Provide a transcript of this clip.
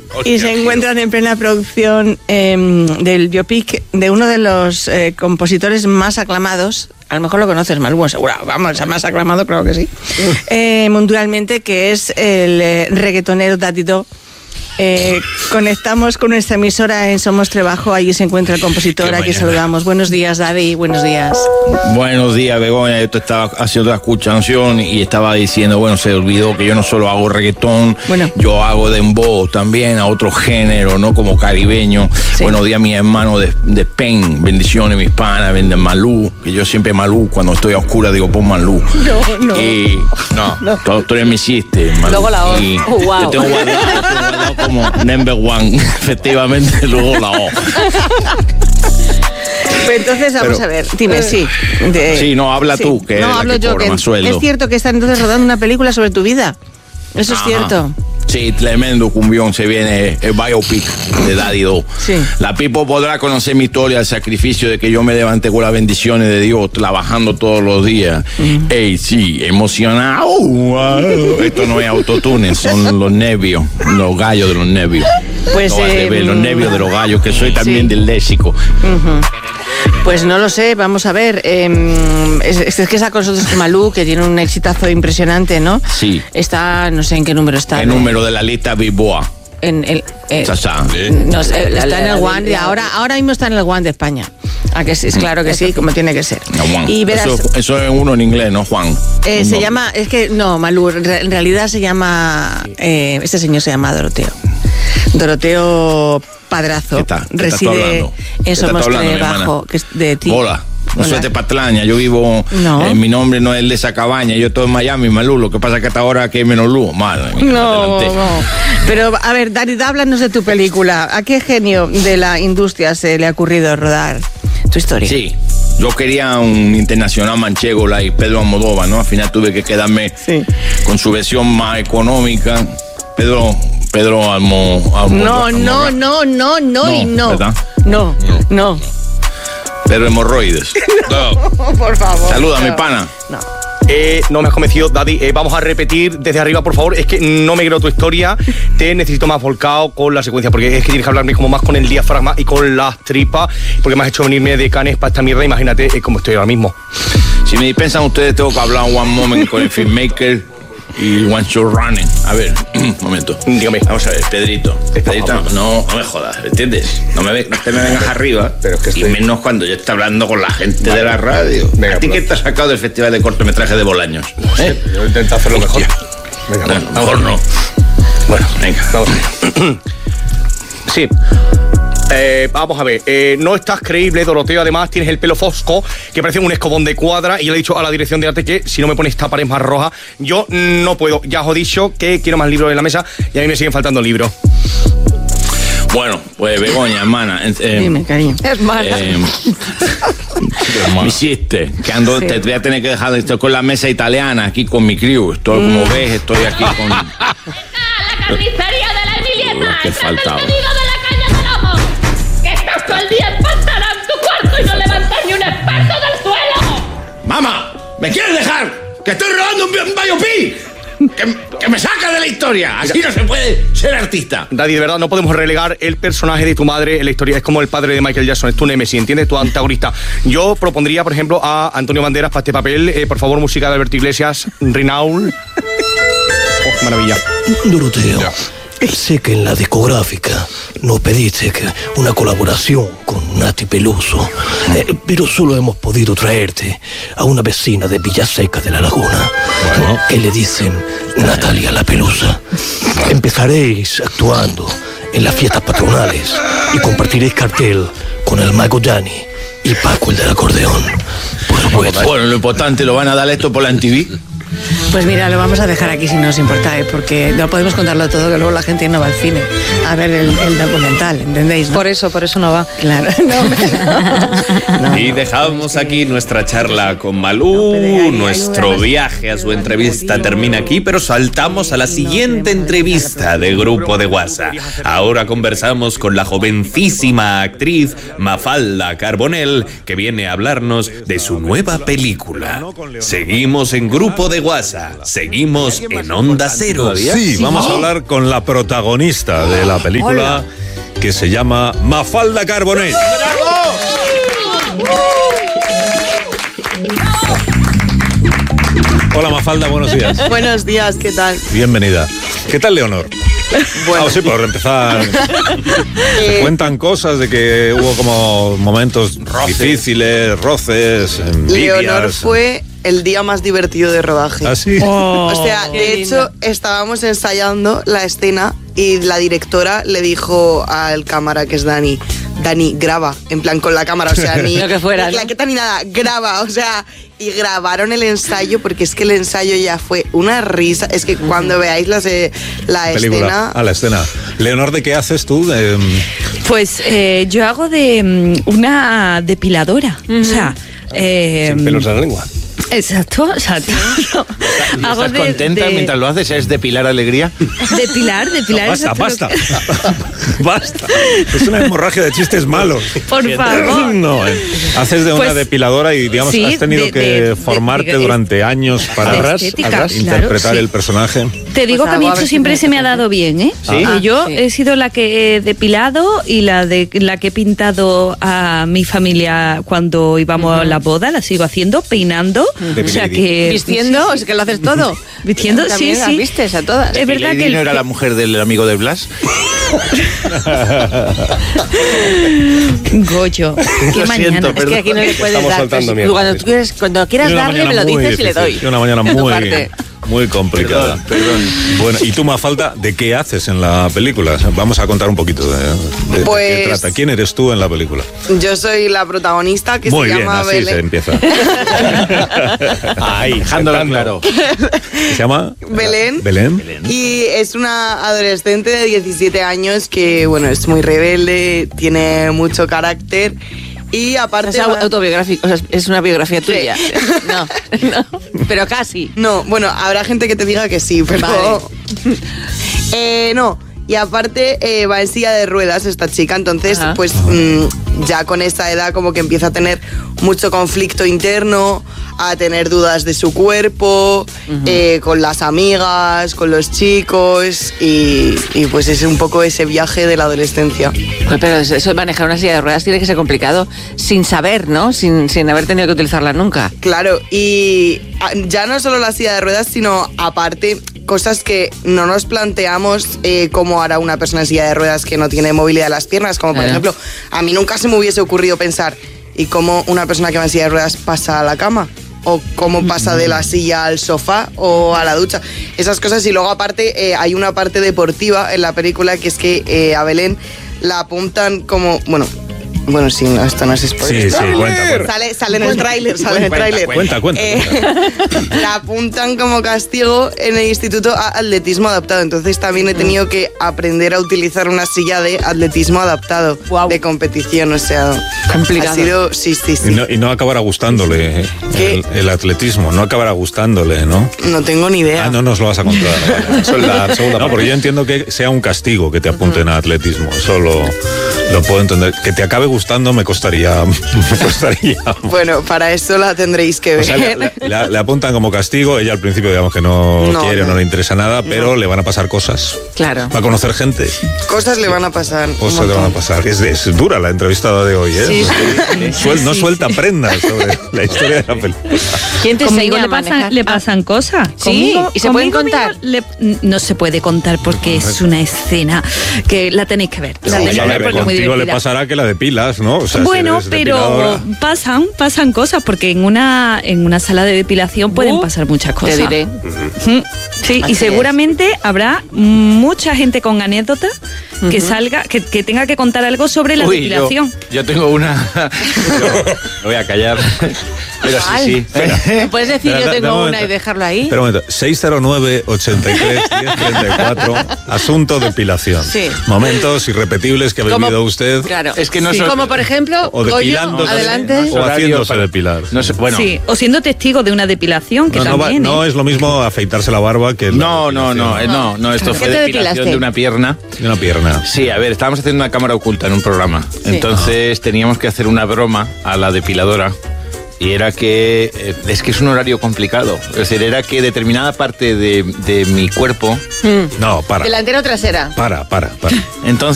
y se encuentran en plena producción del biopic de uno de los compositores más aclamados. A lo mejor lo conoces, Malú, seguro. Vamos, el más aclamado, creo que sí. Mundialmente, que es el reggaetonero Daddy Do. Conectamos con nuestra emisora en Somos Trebajo. Allí se encuentra el compositor. Aquí saludamos. Buenos días, Daddy. Buenos días. Buenos días, Begoña. Yo estaba haciendo la escuchación y estaba diciendo, bueno, se olvidó que yo no solo hago reggaetón, yo hago dembow también, a otro género, ¿no? Como caribeño. Sí. Buenos días, mis hermanos de Pen. Bendiciones, mis panas, de Malú. Que yo siempre Malú, cuando estoy a oscura, digo, pon Malú. Tú eres mi sister, Malú. Luego la O. Wow. Yo tengo guardado como number one, efectivamente, luego la O. Pues entonces vamos a ver, dime, habla tú, que no, hablo yo, que es cierto que están entonces rodando una película sobre tu vida. Eso es cierto. Sí, tremendo cumbión, se viene el biopic de Daddy Do. Sí. La people podrá conocer mi historia, el sacrificio de que yo me levanté con las bendiciones de Dios, trabajando todos los días. Ey, sí, emocionado. Wow. Esto no es autotune, son los nervios, los gallos de los nervios. Pues los nervios de los gallos, que soy también del léxico. Pues no lo sé, vamos a ver. Es que está con nosotros Malú, que tiene un exitazo impresionante, ¿no? Sí. Está, no sé en qué número está. El número de la lista Bilboa. Está en el One, ahora mismo está en el One de España. Que sí, claro que sí, como tiene que ser. Y verás, eso es uno en inglés, ¿no, Juan? Se llama, es que no, Malú, en realidad se llama, este señor se llama Doroteo Padrazo. Reside en Somos Trebajo, que es de ti. Hola. No soy de Patraña, yo vivo, mi nombre no es el de esa cabaña, yo estoy en Miami, Malú, lo que pasa es que hasta ahora que hay menos luz, madre mía, no. Pero, a ver, Daddy, háblanos de tu película. ¿A qué genio de la industria se le ha ocurrido rodar tu historia? Sí, yo quería un internacional manchego, like Pedro Almodóvar, ¿no? Al final tuve que quedarme con su versión más económica, Pedro Almodóvar. No. Pero hemorroides. No, por favor. Saluda, mi pana. No me has convencido, Daddy. Vamos a repetir desde arriba, por favor. Es que no me creo tu historia. Te necesito más volcado con la secuencia, porque es que tienes que hablarme como más con el diafragma y con las tripas, porque me has hecho venirme de Cannes para esta mierda. Imagínate cómo estoy ahora mismo. Si me dispensan ustedes, tengo que hablar one moment con el filmmaker y one shot running. A ver, un momento. Dígame. Vamos a ver, Pedrito, no me jodas, ¿entiendes? No te me vengas arriba, pero es que y menos cuando yo estoy hablando con la gente de la radio. Venga, ¿a ti qué te has sacado del Festival de Cortometraje de Bolaños? Yo intento hacerlo mejor. Venga, mejor no. Bueno, venga. Vamos. Sí. Vamos a ver, no estás creíble, Doroteo. Además tienes el pelo fosco, que parece un escobón de cuadra. Y yo le he dicho a la dirección de arte que si no me pones esta pared más roja, yo no puedo. Ya os he dicho que quiero más libros en la mesa y a mí me siguen faltando libros. Bueno, pues Begoña, hermana. Dime, cariño. Hermana. Me hiciste que te voy a tener que dejar. Estoy con la mesa italiana aquí con mi crew. Estoy, como ves, estoy aquí con. La carnicería de la Emilieta. Que faltaba. Todo el día empantanado en tu cuarto y no levantas ni un espejo del suelo. ¡Mamá! ¿Me quieres dejar? ¡Que estoy rodando un biopic! ¡Que me saca de la historia! Así no se puede ser artista. Daddy, de verdad, no podemos relegar el personaje de tu madre en la historia. Es como el padre de Michael Jackson, es tu némesis, ¿entiendes? Tu antagonista. Yo propondría, por ejemplo, a Antonio Banderas para este papel. Por favor, música de Alberto Iglesias, Rinaul. Oh, maravilla. Doroteo. Sé que en la discográfica nos pediste una colaboración con Nati Peluso, pero solo hemos podido traerte a una vecina de Villaseca de la Laguna, que le dicen Natalia la Pelusa. Empezaréis actuando en las fiestas patronales y compartiréis cartel con el Mago Gianni y Paco el del acordeón. Por supuesto. Bueno, lo importante, ¿lo van a dar esto por la MTV? Pues mira, lo vamos a dejar aquí si no os importa, porque no podemos contarlo todo, que luego la gente no va al cine a ver el documental, ¿entendéis? ¿No? Por eso no va. Claro. No. Y dejamos aquí nuestra charla con Malú, nuestro viaje a su entrevista termina aquí, pero saltamos a la siguiente entrevista de Grupo de WhatsApp. Ahora conversamos con la jovencísima actriz Mafalda Carbonell, que viene a hablarnos de su nueva película. Seguimos en Grupo de WhatsApp. WhatsApp. Seguimos en Onda Cero. Sí, vamos a hablar con la protagonista de la película que se llama Mafalda Carbonell. Hola Mafalda, buenos días. Buenos días, ¿qué tal? Bienvenida. ¿Qué tal Leonor? Bueno. Sí, por empezar. Se cuentan cosas de que hubo como momentos difíciles, roces, envidias. Leonor fue el día más divertido de rodaje. ¿Ah, sí? O sea, de hecho, estábamos ensayando la escena y la directora le dijo al cámara, que es Dani, graba, en plan con la cámara, o sea, ni lo que fuera, ni claqueta ni nada, graba, o sea, y grabaron el ensayo porque es que el ensayo ya fue una risa, es que cuando veáis la escena... La escena. Leonor, ¿de qué haces tú? Pues yo hago de una depiladora, o sea... Sin pelos en la lengua. Exacto. ¿Estás contenta mientras lo haces? ¿Es depilar alegría? Depilar. No, basta. Basta. Es una hemorragia de chistes malos. Por favor. No, haces de una depiladora y, digamos, sí, has tenido que formarte durante años para interpretar el personaje. Te digo que a mí esto siempre se me ha dado bien, ¿eh? ¿Sí? Yo he sido la que he depilado y la que he pintado a mi familia cuando íbamos a la boda, la sigo haciendo, peinando. O sea que... Vistiendo, es que lo haces todo. Vistiendo, sí. Las vistes a todas. Es verdad ¿Lady que... no era la mujer del amigo de Blas? Goyo, qué Lo mañana. siento, Es que aquí no le puedes Estamos dar. soltando Pues, mierda. cuando quieras darle, me lo dices y le doy. Una mañana De tu parte. muy complicada. Perdón. Bueno, y tú, Mafalda, ¿de qué haces en la película? Vamos a contar un poquito de Pues- qué trata. ¿Quién eres tú en la película? Yo soy la protagonista que Muy se bien, llama así Belén. se empieza. Ahí, dejándolo claro. ¿Se llama? Belén. Belén. Y es una adolescente de 17 años que, bueno, es muy rebelde, tiene mucho carácter y aparte... Es autobiográfico, o sea, es una biografía tuya. No, pero casi. No, bueno, habrá gente que te diga que sí, pero... No, y aparte va en silla de ruedas esta chica, entonces Ajá. pues ya con esta edad como que empieza a tener mucho conflicto interno, a tener dudas de su cuerpo, con las amigas, con los chicos y pues es un poco ese viaje de la adolescencia. Pues, pero eso de manejar una silla de ruedas tiene que ser complicado sin saber, ¿no? Sin haber tenido que utilizarla nunca. Claro, y ya no solo la silla de ruedas, sino aparte cosas que no nos planteamos cómo hará una persona en silla de ruedas que no tiene movilidad de las piernas, como por ejemplo, a mí nunca se me hubiese ocurrido pensar ¿y cómo una persona que va en silla de ruedas pasa a la cama? O cómo pasa de la silla al sofá o a la ducha. Esas cosas. Y luego aparte hay una parte deportiva en la película que es que a Belén la apuntan como... Bueno, sí, no, esto no es spoiler. Sí, cuenta. Sale en el tráiler, Cuenta. La apuntan como castigo en el Instituto a Atletismo Adaptado. Entonces también he tenido que aprender a utilizar una silla de atletismo adaptado de competición. O sea, complicado. Ha sido... Sí. Y no acabará gustándole el atletismo, no acabará gustándole, ¿no? No tengo ni idea. No nos lo vas a contar. Eso es la segunda. No, porque yo entiendo que sea un castigo que te apunten a atletismo. Eso lo puedo entender. Que te acabe gustando me costaría. Bueno, para eso la tendréis que ver. O sea, le apuntan como castigo. Ella al principio, digamos que no quiere, no le interesa nada, pero le van a pasar cosas. Claro. Va a conocer gente. Cosas le van a pasar. Cosas le van a pasar. Es dura la entrevistada de hoy, ¿eh? No suelta prendas sobre la historia de la película. ¿Quién te Conmigo enseña a manejar? le pasan cosas. ¿Sí? ¿Y se pueden contar? No se puede contar porque es una escena que la tenéis que ver. La tenéis que ver porque es muy Contigo le divertida. pasará que la depilas, ¿no? O sea, Bueno, si eres pero depiladora. pasan cosas porque en una sala de depilación pueden pasar muchas cosas. Te diré. Sí, Así y seguramente habrá mucha gente con anécdotas que salga, que tenga que contar algo sobre la depilación. Yo tengo una... Me voy a callar. Pero sí. ¿Puedes decir Espera, yo tengo un una momento. y dejarlo ahí? Pero un momento, 609-83-1034, asunto depilación. Sí. Momentos irrepetibles que ha vivido usted. Claro. Es que no Sí. es- Como por ejemplo, O Goyo, depilándose, adelante. o haciéndose depilar. No sé, bueno. Sí, o siendo testigo de una depilación, que también. No es lo mismo afeitarse la barba que No, esto ¿Qué fue te depilación depilaste? de una pierna. de una pierna. Sí, a ver, estábamos haciendo una cámara oculta en un programa. Entonces teníamos que hacer una broma a la depiladora Y era que, es que es un horario complicado. Es decir, era que determinada parte de mi cuerpo... No, para. ¿Delantera o trasera? Para. Entonces,